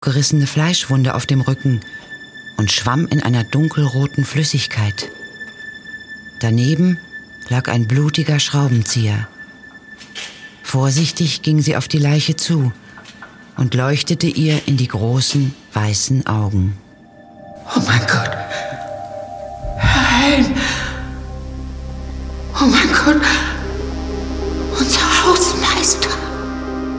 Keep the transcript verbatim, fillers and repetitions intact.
gerissene Fleischwunde auf dem Rücken und schwamm in einer dunkelroten Flüssigkeit. Daneben lag ein blutiger Schraubenzieher. Vorsichtig ging sie auf die Leiche zu und leuchtete ihr in die großen, weißen Augen. Oh mein Gott! Herr Helm! Oh mein Gott!